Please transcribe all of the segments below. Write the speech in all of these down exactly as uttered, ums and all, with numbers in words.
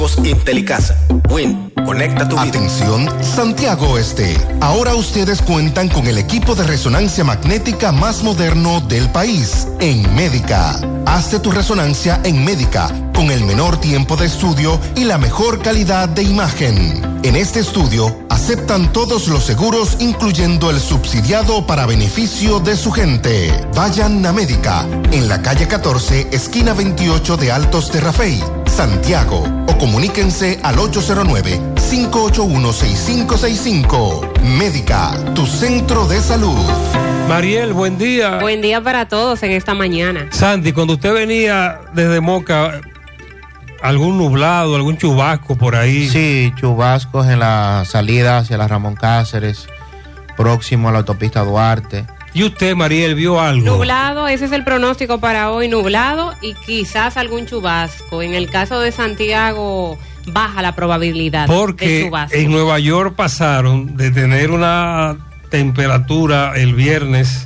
Intelicasa. Win, conecta tu vida. Atención, Santiago Este. Ahora ustedes cuentan con el equipo de resonancia magnética más moderno del país, en Médica. Hazte tu resonancia en Médica, con el menor tiempo de estudio y la mejor calidad de imagen. En este estudio, aceptan todos los seguros, incluyendo el subsidiado para beneficio de su gente. Vayan a Médica, en la calle catorce, esquina veintiocho de Altos de Rafey, Santiago, o comuníquense al ocho cero nueve, cinco ocho uno, seis cinco seis cinco. Médica, tu centro de salud. Mariel, buen día. Buen día para todos en esta mañana. Sandy, cuando usted venía desde Moca, ¿algún nublado, algún chubasco por ahí? Sí, chubascos en la salida hacia la Ramón Cáceres, próximo a la autopista Duarte. ¿Y usted, Mariel, vio algo? Nublado, ese es el pronóstico para hoy, nublado y quizás algún chubasco. En el caso de Santiago, baja la probabilidad de chubasco. Porque en Nueva York pasaron de tener una temperatura el viernes,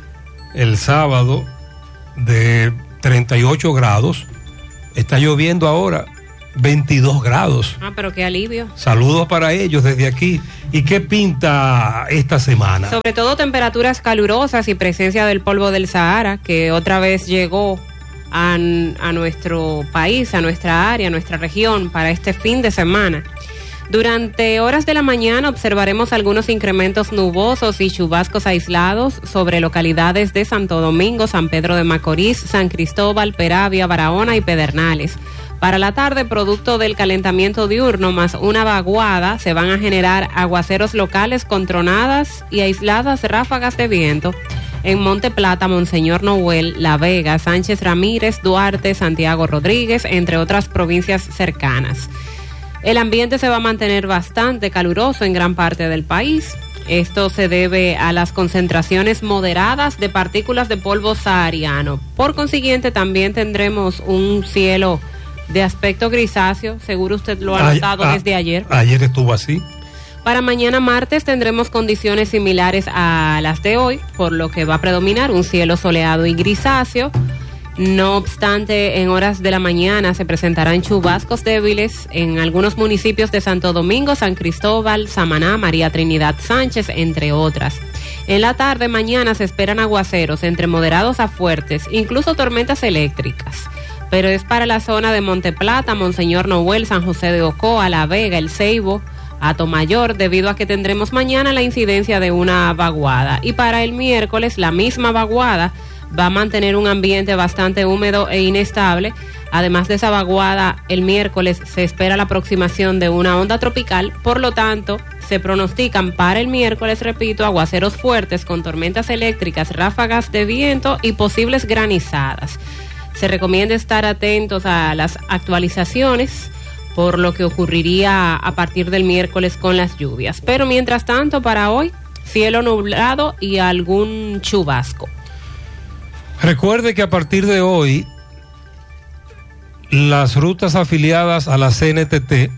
el sábado, de treinta y ocho grados, está lloviendo ahora veintidós grados. Ah, pero qué alivio. Saludos para ellos desde aquí. ¿Y qué pinta esta semana? Sobre todo temperaturas calurosas y presencia del polvo del Sahara, que otra vez llegó a, a nuestro país, a nuestra área, a nuestra región para este fin de semana. Durante horas de la mañana observaremos algunos incrementos nubosos y chubascos aislados sobre localidades de Santo Domingo, San Pedro de Macorís, San Cristóbal, Peravia, Barahona y Pedernales. Para la tarde, producto del calentamiento diurno más una vaguada, se van a generar aguaceros locales con tronadas y aisladas ráfagas de viento en Monte Plata, Monseñor Noel, La Vega, Sánchez Ramírez, Duarte, Santiago Rodríguez, entre otras provincias cercanas. El ambiente se va a mantener bastante caluroso en gran parte del país. Esto se debe a las concentraciones moderadas de partículas de polvo sahariano. Por consiguiente, también tendremos un cielo de aspecto grisáceo, seguro usted lo ha notado a, desde ayer. Ayer estuvo así. Para mañana martes tendremos condiciones similares a las de hoy, por lo que va a predominar un cielo soleado y grisáceo. No obstante, en horas de la mañana se presentarán chubascos débiles en algunos municipios de Santo Domingo, San Cristóbal, Samaná, María Trinidad Sánchez, entre otras. En la tarde mañana se esperan aguaceros entre moderados a fuertes, incluso tormentas eléctricas. Pero es para la zona de Monte Plata, Monseñor Noel, San José de Ocoa, La Vega, El Ceibo, Atomayor, debido a que tendremos mañana la incidencia de una vaguada. Y para el miércoles la misma vaguada va a mantener un ambiente bastante húmedo e inestable. Además de esa vaguada, el miércoles se espera la aproximación de una onda tropical, por lo tanto, se pronostican para el miércoles, repito, aguaceros fuertes con tormentas eléctricas, ráfagas de viento y posibles granizadas. Se recomienda estar atentos a las actualizaciones por lo que ocurriría a partir del miércoles con las lluvias. Pero mientras tanto, para hoy, cielo nublado y algún chubasco. Recuerde que a partir de hoy, las rutas afiliadas a la C N T T,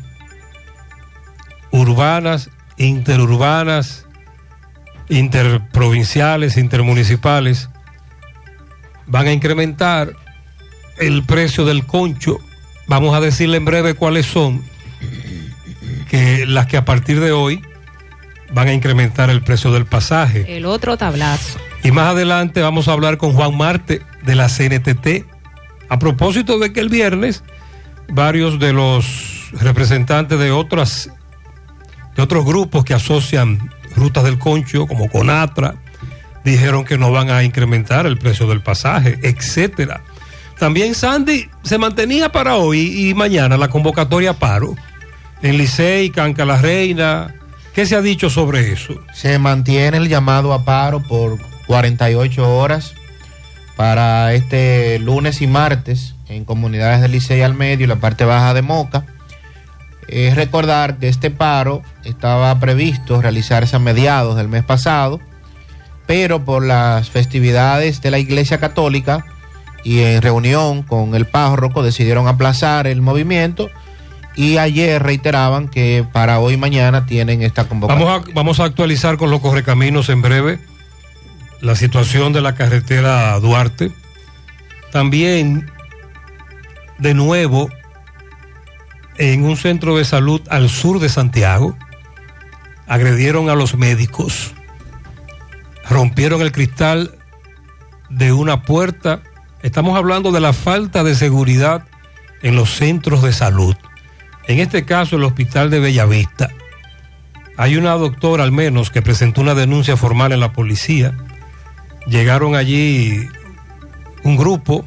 urbanas, interurbanas, interprovinciales, intermunicipales, van a incrementar el precio del concho. Vamos a decirle en breve cuáles son, que las que a partir de hoy van a incrementar el precio del pasaje. El otro tablazo. Y más adelante vamos a hablar con Juan Marte de la C N T T, a propósito de que el viernes varios de los representantes de otras de otros grupos que asocian rutas del concho, como Conatra, dijeron que no van a incrementar el precio del pasaje, etcétera. También, Sandy, se mantenía para hoy y mañana la convocatoria a paro en Licey, Canca la Reina. ¿Qué se ha dicho sobre eso? Se mantiene el llamado a paro por cuarenta y ocho horas para este lunes y martes en comunidades del Licey al Medio y la parte baja de Moca. Es recordar que este paro estaba previsto realizarse a mediados del mes pasado, pero por las festividades de la Iglesia Católica y en reunión con el párroco decidieron aplazar el movimiento y ayer reiteraban que para hoy y mañana tienen esta convocatoria. Vamos a, vamos a actualizar con los correcaminos en breve la situación de la carretera Duarte. También, de nuevo, en un centro de salud al sur de Santiago. Agredieron a los médicos, rompieron el cristal de una puerta. Estamos hablando de la falta de seguridad en los centros de salud. En este caso, el hospital de Bellavista. Hay una doctora al menos que presentó una denuncia formal en la policía. Llegaron allí un grupo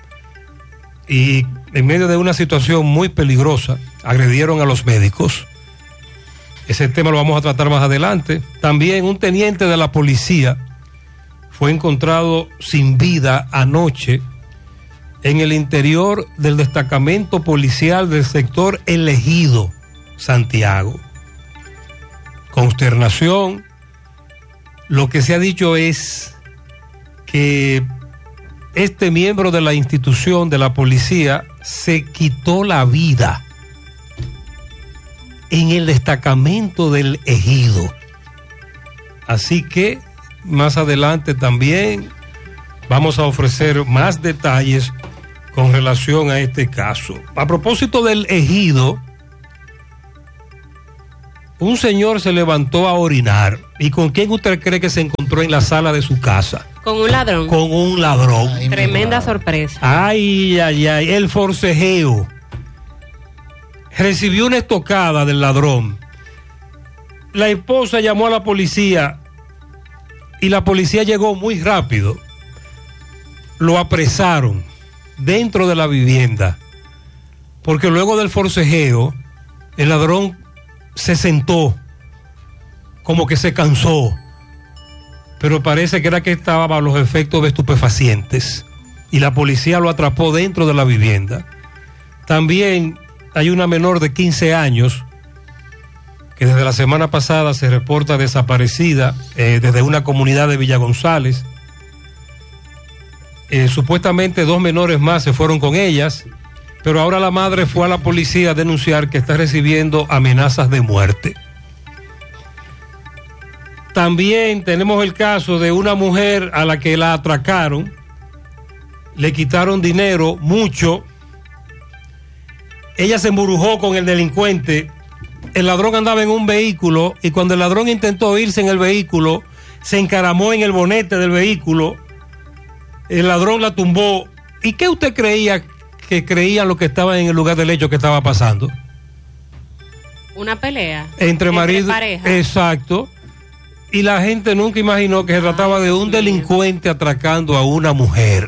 y en medio de una situación muy peligrosa agredieron a los médicos. Ese tema lo vamos a tratar más adelante. También un teniente de la policía fue encontrado sin vida anoche en el interior del destacamento policial del sector El Ejido, Santiago. Consternación. Lo que se ha dicho es que este miembro de la institución de la policía se quitó la vida en el destacamento del Ejido. Así que más adelante también vamos a ofrecer más detalles con relación a este caso. A propósito del Ejido, un señor se levantó a orinar. ¿Y con quién usted cree que se encontró en la sala de su casa? Con un ladrón. Con un ladrón. Ay, Tremenda sorpresa. Ay, ay, ay, el forcejeo. Recibió una estocada del ladrón. La esposa llamó a la policía y la policía llegó muy rápido. Lo apresaron dentro de la vivienda porque luego del forcejeo el ladrón se sentó, como que se cansó, pero parece que era que estaba bajo los efectos de estupefacientes y la policía lo atrapó dentro de la vivienda. También hay una menor de quince años que desde la semana pasada se reporta desaparecida eh, desde una comunidad de Villa González. Eh, supuestamente dos menores más se fueron con ellas, pero ahora la madre fue a la policía a denunciar que está recibiendo amenazas de muerte. También tenemos el caso de una mujer a la que la atracaron, le quitaron dinero, mucho. Ella se embrujó con el delincuente. El ladrón andaba en un vehículo y cuando el ladrón intentó irse en el vehículo, se encaramó en el bonete del vehículo. El ladrón la tumbó. ¿Y qué usted creía que creían los que estaban en el lugar del hecho que estaba pasando? Una pelea. Entre marido. Pareja. Exacto. Y la gente nunca imaginó que se trataba de un delincuente atracando a una mujer.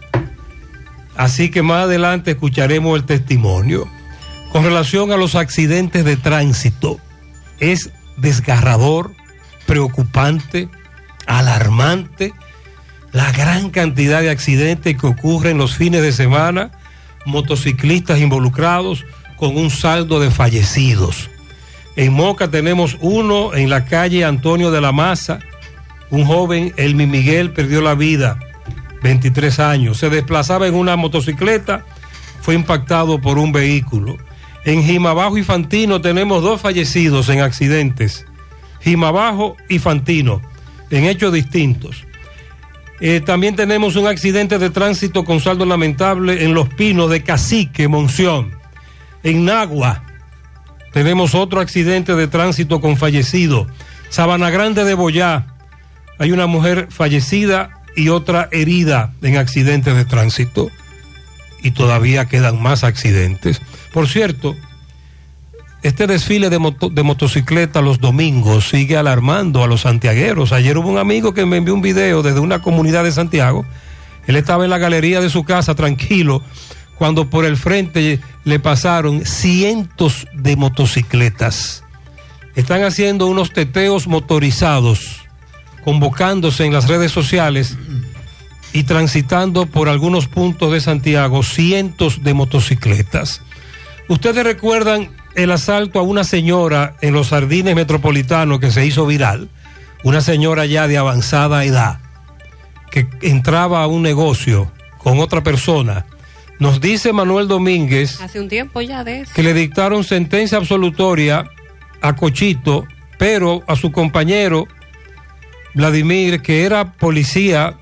Así que más adelante escucharemos el testimonio. Con relación a los accidentes de tránsito, es desgarrador, preocupante, alarmante la gran cantidad de accidentes que ocurren los fines de semana, motociclistas involucrados con un saldo de fallecidos. En Moca tenemos uno en la calle Antonio de la Maza, un joven, Elmi Miguel, perdió la vida, veintitrés años, se desplazaba en una motocicleta, fue impactado por un vehículo. En Jimabajo y Fantino tenemos dos fallecidos en accidentes, Jimabajo y Fantino, en hechos distintos. Eh, también tenemos un accidente de tránsito con saldo lamentable en Los Pinos de Cacique, Monción. En Nagua tenemos otro accidente de tránsito con fallecido. Sabana Grande de Boyá, hay una mujer fallecida y otra herida en accidentes de tránsito. Y todavía quedan más accidentes. Por cierto, este desfile de, moto, de motocicleta los domingos sigue alarmando a los santiagueros. Ayer hubo un amigo que me envió un video desde una comunidad de Santiago. Él estaba en la galería de su casa tranquilo cuando por el frente le pasaron cientos de motocicletas. Están haciendo unos teteos motorizados, convocándose en las redes sociales y transitando por algunos puntos de Santiago cientos de motocicletas. Ustedes recuerdan el asalto a una señora en los Jardines Metropolitanos que se hizo viral, una señora ya de avanzada edad que entraba a un negocio con otra persona. Nos dice Manuel Domínguez hace un tiempo ya de eso, que le dictaron sentencia absolutoria a Cochito, pero a su compañero Vladimir, que era policía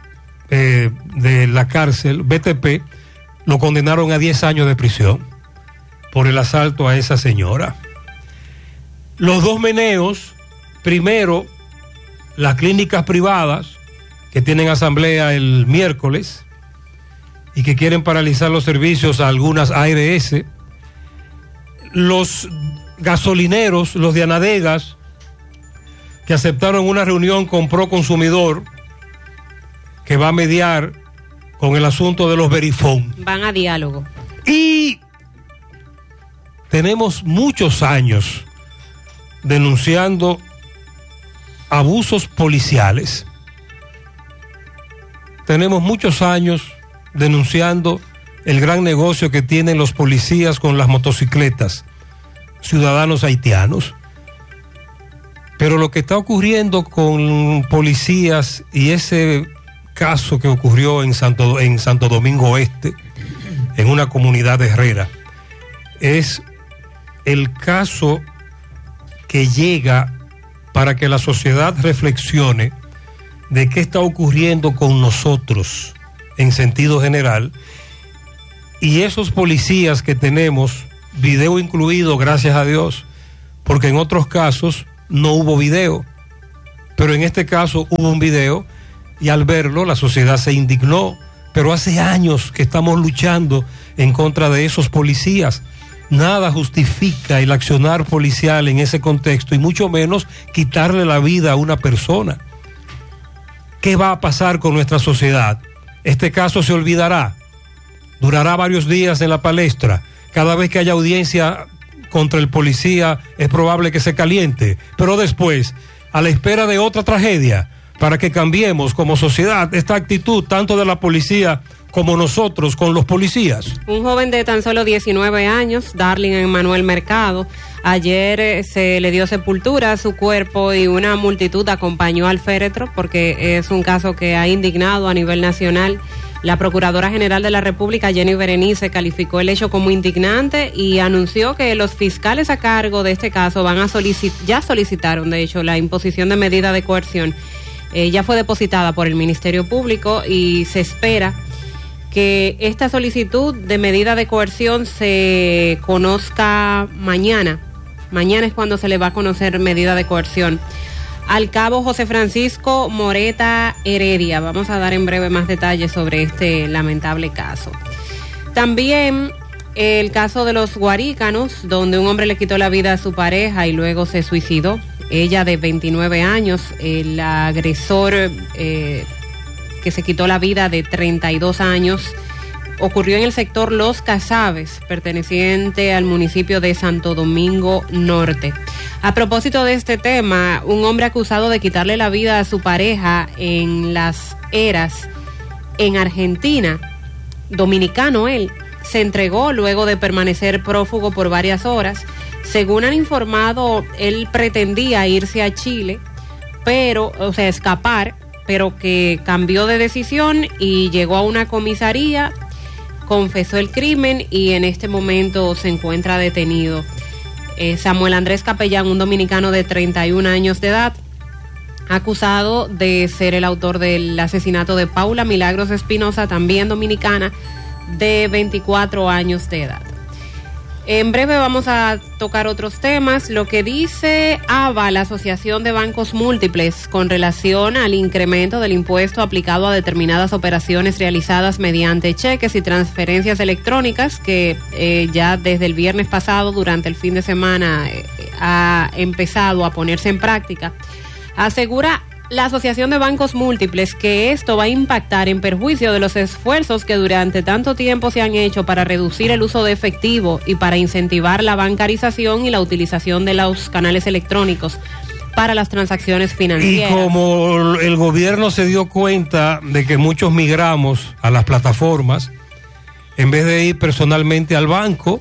eh, de la cárcel B T P, lo condenaron a diez años de prisión. por el asalto a esa señora. Los dos meneos, primero, las clínicas privadas que tienen asamblea el miércoles y que quieren paralizar los servicios a algunas A R S, los gasolineros, los de Anadegas, que aceptaron una reunión con Proconsumidor, que va a mediar con el asunto de los verifón. Van a diálogo. Y tenemos muchos años denunciando abusos policiales. Tenemos muchos años denunciando el gran negocio que tienen los policías con las motocicletas, ciudadanos haitianos. Pero lo que está ocurriendo con policías y ese caso que ocurrió en Santo, en Santo Domingo Oeste, en una comunidad herrera, es el caso que llega para que la sociedad reflexione de qué está ocurriendo con nosotros en sentido general, y esos policías que tenemos, video incluido, gracias a Dios, porque en otros casos no hubo video, pero en este caso hubo un video y al verlo la sociedad se indignó, pero hace años que estamos luchando en contra de esos policías. Nada justifica el accionar policial en ese contexto y mucho menos quitarle la vida a una persona. ¿Qué va a pasar con nuestra sociedad? Este caso se olvidará, durará varios días en la palestra. Cada vez que haya audiencia contra el policía es probable que se caliente, pero después, a la espera de otra tragedia, para que cambiemos como sociedad esta actitud tanto de la policía como nosotros con los policías. Un joven de tan solo diecinueve años, Darling Emmanuel Mercado, ayer eh, se le dio sepultura a su cuerpo y una multitud acompañó al féretro porque es un caso que ha indignado a nivel nacional. La Procuradora General de la República, Jenny Berenice, calificó el hecho como indignante y anunció que los fiscales a cargo de este caso van a solicitar, ya solicitaron de hecho la imposición de medida de coerción. Eh, ya fue depositada por el Ministerio Público y se espera que esta solicitud de medida de coerción se conozca mañana. Mañana es cuando se le va a conocer medida de coerción al cabo José Francisco Moreta Heredia. Vamos a dar en breve más detalles sobre este lamentable caso. También el caso de los Guarícanos, donde un hombre le quitó la vida a su pareja y luego se suicidó. Ella de veintinueve años, el agresor eh, que se quitó la vida de treinta y dos años, ocurrió en el sector Los Casaves, perteneciente al municipio de Santo Domingo Norte. A propósito de este tema, un hombre acusado de quitarle la vida a su pareja en Las Heras, en Argentina, dominicano él, se entregó luego de permanecer prófugo por varias horas. Según han informado, él pretendía irse a Chile, pero, o sea, escapar, pero que cambió de decisión y llegó a una comisaría, confesó el crimen y en este momento se encuentra detenido. Eh, Samuel Andrés Capellán, un dominicano de treinta y un años de edad, acusado de ser el autor del asesinato de Paula Milagros Espinosa, también dominicana, de veinticuatro años de edad. En breve vamos a tocar otros temas. Lo que dice A B A, la Asociación de Bancos Múltiples, con relación al incremento del impuesto aplicado a determinadas operaciones realizadas mediante cheques y transferencias electrónicas, que eh, ya desde el viernes pasado, durante el fin de semana, eh, ha empezado a ponerse en práctica. Asegura la Asociación de Bancos Múltiples que esto va a impactar en perjuicio de los esfuerzos que durante tanto tiempo se han hecho para reducir el uso de efectivo y para incentivar la bancarización y la utilización de los canales electrónicos para las transacciones financieras. Y como el gobierno se dio cuenta de que muchos migramos a las plataformas, en vez de ir personalmente al banco,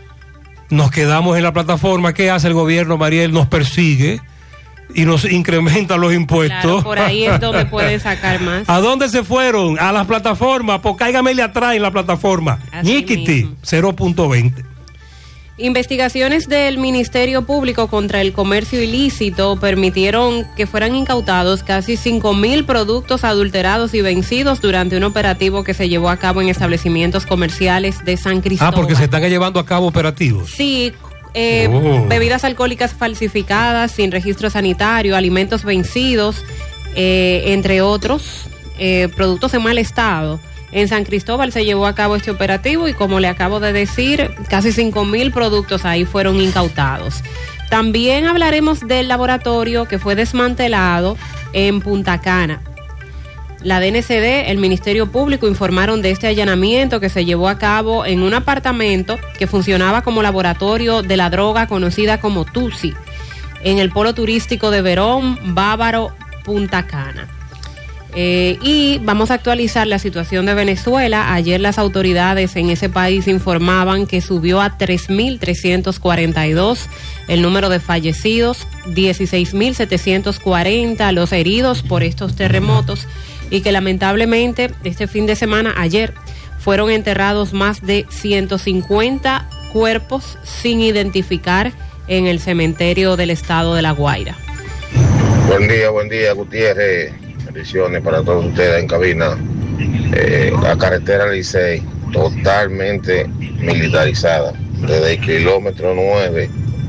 nos quedamos en la plataforma. ¿Qué hace el gobierno, Mariel? Nos persigue y nos incrementa los impuestos. Claro, por ahí es donde pueden sacar más. ¿A dónde se fueron? A las plataformas, pues cáigamele atrás en la plataforma. Ñiquiti, cero punto veinte. Investigaciones del Ministerio Público contra el comercio ilícito permitieron que fueran incautados casi cinco mil productos adulterados y vencidos durante un operativo que se llevó a cabo en establecimientos comerciales de San Cristóbal. Ah, porque se están llevando a cabo operativos. Sí, eh, oh. bebidas alcohólicas falsificadas, sin registro sanitario, alimentos vencidos, eh, entre otros, eh, productos en mal estado. En San Cristóbal se llevó a cabo este operativo y, como le acabo de decir, casi cinco mil productos ahí fueron incautados. También hablaremos del laboratorio que fue desmantelado en Punta Cana. La D N C D, el Ministerio Público informaron de este allanamiento que se llevó a cabo en un apartamento que funcionaba como laboratorio de la droga conocida como Tusi, en el polo turístico de Verón, Bávaro, Punta Cana. Eh, y vamos a actualizar la situación de Venezuela. Ayer las autoridades en ese país informaban que subió a tres mil trescientos cuarenta y dos el número de fallecidos, dieciséis mil setecientos cuarenta los heridos por estos terremotos, y que lamentablemente este fin de semana, ayer, fueron enterrados más de ciento cincuenta cuerpos sin identificar en el cementerio del estado de La Guaira. Buen día, buen día, Gutiérrez. Bendiciones para todos ustedes en cabina. Eh, la carretera Licey totalmente militarizada, desde el kilómetro nueve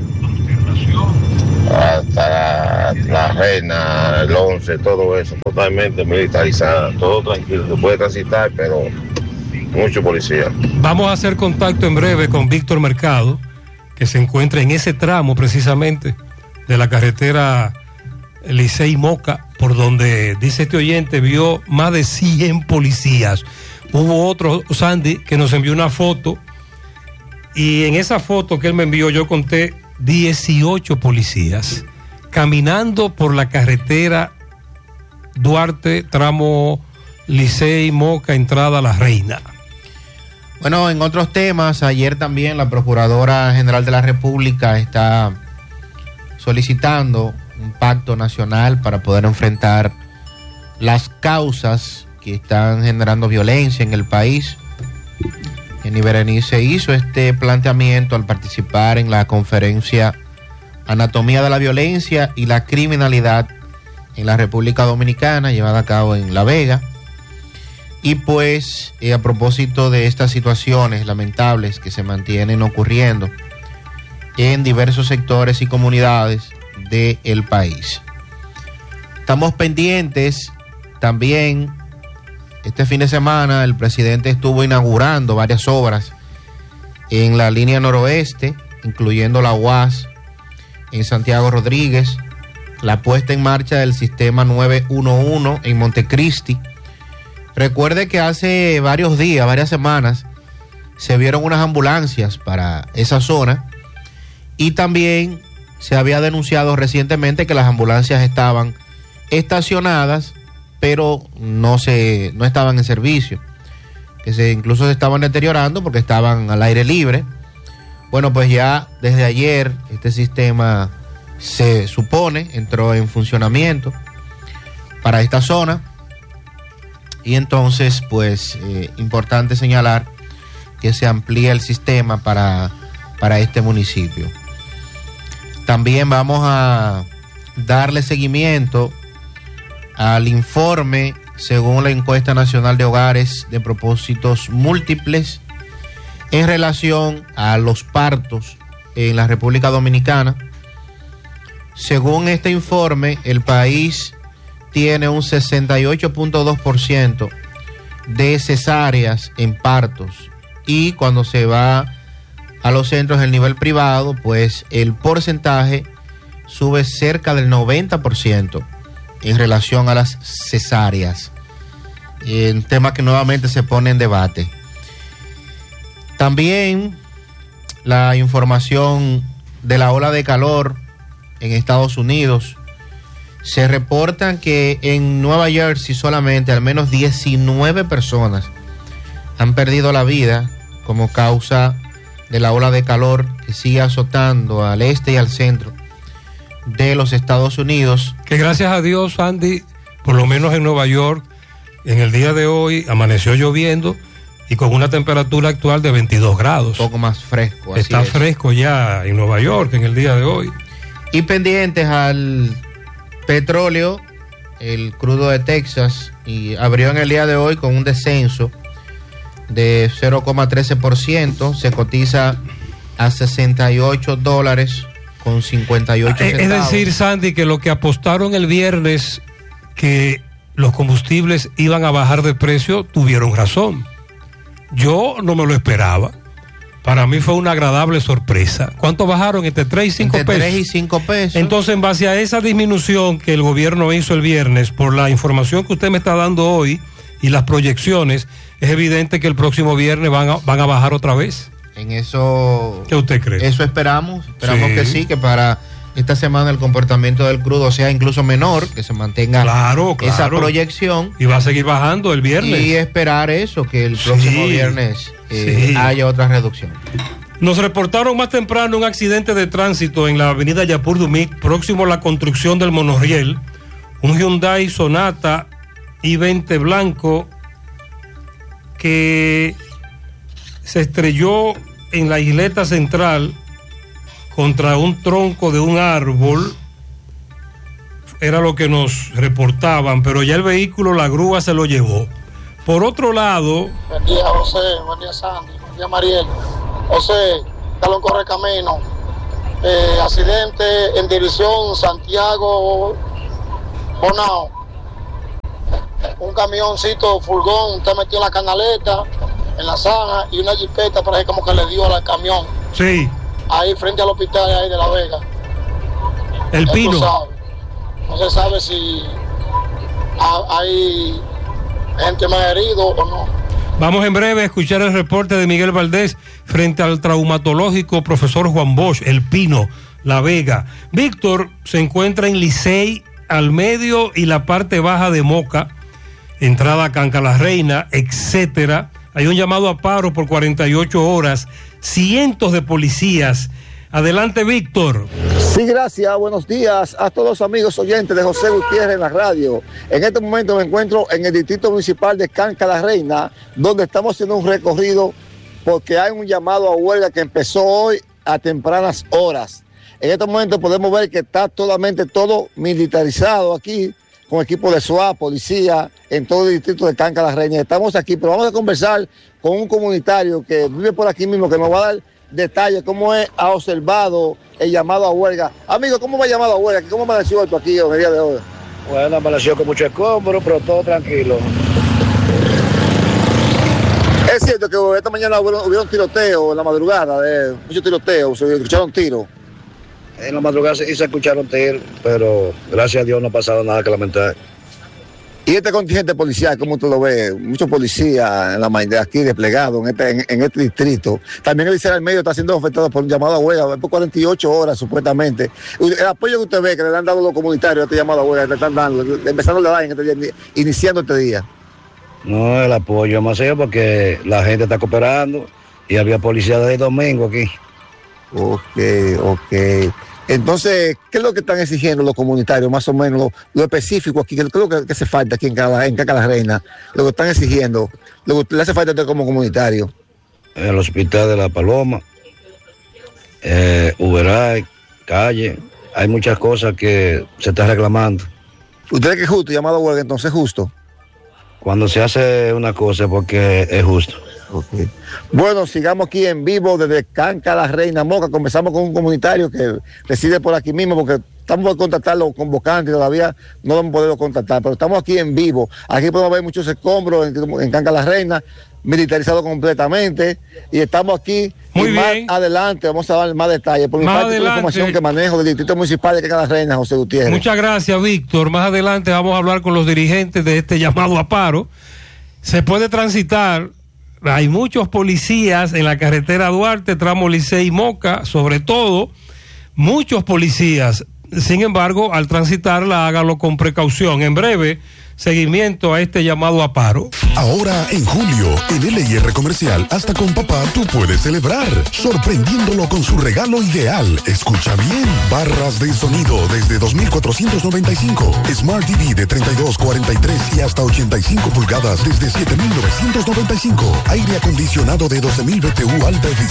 hasta la, la Reina, el once, todo eso totalmente militarizada, todo tranquilo, se puede transitar, pero mucho policía. Vamos a hacer contacto en breve con Víctor Mercado, que se encuentra en ese tramo precisamente de la carretera Licey Moca, por donde, dice este oyente, vio más de cien policías. Hubo otro, Sandy, que nos envió una foto, y en esa foto que él me envió yo conté dieciocho policías caminando por la carretera Duarte, tramo Licey Moca, entrada a La Reina. Bueno, en otros temas, ayer también la Procuradora General de la República está solicitando un pacto nacional para poder enfrentar las causas que están generando violencia en el país. Jenny Berenice hizo este planteamiento al participar en la conferencia Anatomía de la Violencia y la Criminalidad en la República Dominicana, llevada a cabo en La Vega. Y pues eh, a propósito de estas situaciones lamentables que se mantienen ocurriendo en diversos sectores y comunidades del país. Estamos pendientes también. Este fin de semana el presidente estuvo inaugurando varias obras en la línea noroeste, incluyendo la U A S en Santiago Rodríguez, la puesta en marcha del sistema nueve uno uno en Montecristi. Recuerde que hace varios días, varias semanas, se vieron unas ambulancias para esa zona, y también se había denunciado recientemente que las ambulancias estaban estacionadas, pero no se no estaban en servicio, que se incluso se estaban deteriorando porque estaban al aire libre. Bueno, pues ya desde ayer este sistema, se supone, entró en funcionamiento para esta zona, y entonces pues eh, importante señalar que se amplía el sistema para, para este municipio. También vamos a darle seguimiento al informe, según la encuesta nacional de hogares de propósitos múltiples, en relación a los partos en la República Dominicana. Según este informe, el país tiene un sesenta y ocho punto dos por ciento de cesáreas en partos, y cuando se va a los centros del nivel privado, pues el porcentaje sube cerca del noventa por ciento en relación a las cesáreas, un tema que nuevamente se pone en debate. También la información de la ola de calor en Estados Unidos. Se reportan que en Nueva Jersey solamente al menos diecinueve personas han perdido la vida como causa de la ola de calor que sigue azotando al este y al centro de los Estados Unidos. Que gracias a Dios, Andy, por lo menos en Nueva York, en el día de hoy amaneció lloviendo, y con una temperatura actual de veintidós grados. Un poco más fresco. Está así es. fresco ya en Nueva York en el día de hoy. Y pendientes al petróleo, el crudo de Texas, y abrió en el día de hoy con un descenso de cero coma trece por ciento, se cotiza a sesenta y ocho dólares con cincuenta y ocho centavos. Es decir, Sandy, que lo que apostaron el viernes que los combustibles iban a bajar de precio, tuvieron razón. Yo no me lo esperaba. Para mí fue una agradable sorpresa. ¿Cuánto bajaron? Entre tres y cinco Entre pesos. tres y cinco pesos. Entonces, en base a esa disminución que el gobierno hizo el viernes, por la información que usted me está dando hoy y las proyecciones, es evidente que el próximo viernes van a, van a bajar otra vez. En eso... ¿Qué usted cree? Eso esperamos. Esperamos Sí. que sí, que para esta semana el comportamiento del crudo sea incluso menor, que se mantenga Claro, esa claro. proyección. Y va a seguir bajando el viernes. Y esperar eso, que el próximo Sí. viernes eh, Sí. haya otra reducción. Nos reportaron más temprano un accidente de tránsito en la avenida Yapur Dumit, próximo a la construcción del monorriel. Un Hyundai Sonata i veinte blanco que se estrelló en la isleta central contra un tronco de un árbol. Era lo que nos reportaban, pero ya el vehículo, la grúa se lo llevó. Por otro lado... Buen día, José. Buen día, Sandy. Buen día, Mariel. José, Talón Correcamino. Eh, accidente en dirección Santiago Bonao. Un camioncito furgón está metido en la canaleta, en la zanja, y una jipeta por ahí como que le dio al camión. Sí. Ahí frente al hospital ahí de La Vega. El Ya tú Pino. sabes. No se sabe si ha- hay gente más herido o no. Vamos en breve a escuchar el reporte de Miguel Valdés frente al traumatológico profesor Juan Bosch, El Pino, La Vega. Víctor se encuentra en Licey, al medio y la parte baja de Moca, entrada a Canca la Reina, etcétera. Hay un llamado a paro por cuarenta y ocho horas, cientos de policías. Adelante, Víctor. Sí, gracias. Buenos días a todos los amigos oyentes de José Gutiérrez en la radio. En este momento me encuentro en el distrito municipal de Canca la Reina, donde estamos haciendo un recorrido porque hay un llamado a huelga que empezó hoy a tempranas horas. En este momento podemos ver que está totalmente todo militarizado aquí, con equipo de S W A P, policía, en todo el distrito de Canca la Reina. Estamos aquí, pero vamos a conversar con un comunitario que vive por aquí mismo, que nos va a dar detalles, cómo es, ha observado el llamado a huelga. Amigo, ¿cómo va el llamado a huelga? ¿Cómo amaneció esto aquí en el día de hoy? Bueno, amaneció con mucho escombro, pero todo tranquilo. Es cierto que esta mañana hubo, hubo un tiroteo en la madrugada, de, mucho tiroteo, se escucharon tiros. En la madrugada se, se escucharon tiros, pero gracias a Dios no ha pasado nada que lamentar. Y este contingente policial, ¿cómo usted lo ve? Muchos policías en la mañana aquí desplegados en este, en, en este distrito. También el Licey al medio está siendo afectado por un llamado a huelga, por cuarenta y ocho horas supuestamente. El apoyo que usted ve que le han dado los comunitarios a este llamado a huelga, le están dando, empezando a dar en este día, iniciando este día. No, el apoyo es más serio porque la gente está cooperando y había policía desde domingo aquí. Ok, ok. Entonces, ¿qué es lo que están exigiendo los comunitarios, más o menos, lo, lo específico aquí? ¿Qué es lo que, que hace falta aquí en Canca en Canca la Reina? Lo que están exigiendo, lo que le hace falta a usted como comunitario. El hospital de La Paloma, eh, Uberay, calle, hay muchas cosas que se están reclamando. ¿Usted cree que es justo, llamado a huelga, entonces es justo? Cuando se hace una cosa es porque es justo. Okay. Bueno, sigamos aquí en vivo desde Canca la Reina Moca. Comenzamos con un comunitario que reside por aquí mismo porque estamos por contactarlo convocantes y todavía no hemos podido contactar, pero estamos aquí en vivo. Aquí podemos ver muchos escombros en, en Canca la Reina, militarizado completamente, y estamos aquí. Muy y bien. Más adelante vamos a dar más detalles. Por mi Más parte, toda la adelante. información que manejo del Distrito Municipal de Canca la Reina, José Gutiérrez. Muchas gracias, Víctor. Más adelante vamos a hablar con los dirigentes de este llamado a paro. Se puede transitar. Hay muchos policías en la carretera Duarte, tramo Licey Moca, sobre todo, muchos policías. Sin embargo, al transitarla, hágalo con precaución. En breve, seguimiento a este llamado a paro. Ahora en julio, en L I R Comercial, hasta con papá tú puedes celebrar, sorprendiéndolo con su regalo ideal. Escucha bien, barras de sonido desde dos mil cuatrocientos noventa y cinco, Smart T V de treinta y dos, cuarenta y tres y hasta ochenta y cinco pulgadas desde siete mil novecientos noventa y cinco, aire acondicionado de doce mil B T U alta eficiencia